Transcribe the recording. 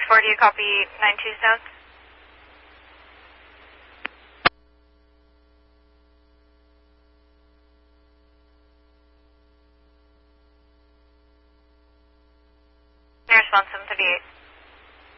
4, do you copy 92's notes? Response 738.